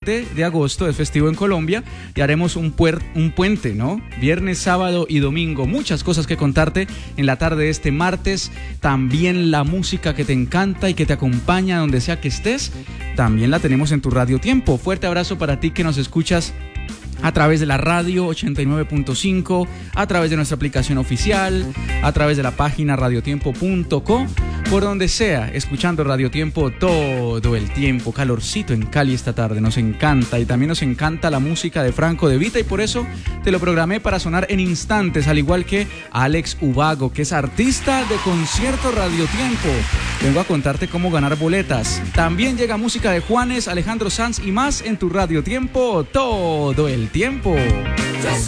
7 de agosto, es festivo en Colombia, y haremos un puente, ¿no? Viernes, sábado y domingo. Muchas cosas que contarte en la tarde de este martes. También la música que te encanta y que te acompaña donde sea que estés, también la tenemos en tu Radio Tiempo. Fuerte abrazo para ti que nos escuchas a través de la radio 89.5, a través de nuestra aplicación oficial, a través de la página radiotiempo.co, por donde sea, escuchando Radio Tiempo todo el tiempo. Calorcito en Cali esta tarde, nos encanta, y también nos encanta la música de Franco De Vita, y por eso te lo programé para sonar en instantes, al igual que Alex Ubago, que es artista de Concierto Radio Tiempo. Vengo a contarte cómo ganar boletas. También llega música de Juanes, Alejandro Sanz y más en tu Radio Tiempo todo el tiempo.